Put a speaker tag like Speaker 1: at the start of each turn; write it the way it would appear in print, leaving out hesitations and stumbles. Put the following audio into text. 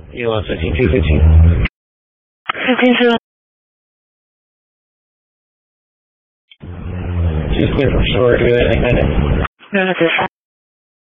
Speaker 1: Elon 15215.
Speaker 2: 15-0.
Speaker 1: She's clear from shore. Do we have anything?
Speaker 2: No, that's it.